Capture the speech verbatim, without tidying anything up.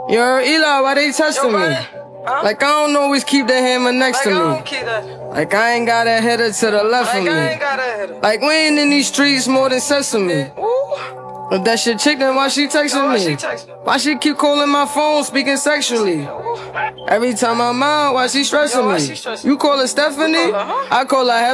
Yo, Eli, why they testing me? Huh? Like, I don't always keep the hammer next like, to I me. don't keep that. Like, I ain't got a header to the left Like, of me. I ain't got a header. Like, we ain't in these streets more than sesame. Ooh. But that shit chick, then why she texting Yo, why me? she texting? Why she keep calling my phone, speaking sexually? Every time I'm out, why she stressing Yo, why me? she stressing? You call her Stephanie? You call her, huh? I call her